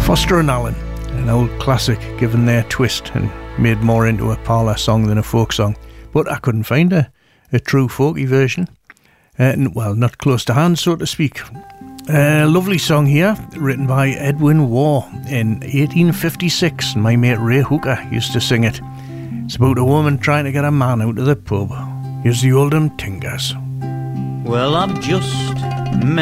Foster and Allen, an old classic given their twist and made more into a parlour song than a folk song. But I couldn't find a true folky version. Well, not close to hand, so to speak. A lovely song here, written by Edwin Waugh in 1856. My mate Ray Hooker used to sing it. It's about a woman trying to get a man out of the pub. Here's the Oldham Tingers. Well, I've just